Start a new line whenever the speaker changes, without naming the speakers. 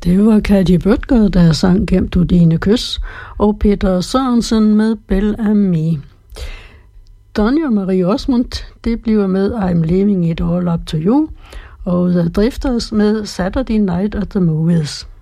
Det var Katja Bøtger, der sang Gem du dine kys, og Peter Sørensen med Bell and Me. Donny og Marie Osmond, det bliver med I'm Leaving It All Up to You, og The Drifters med Saturday Night at the Movies.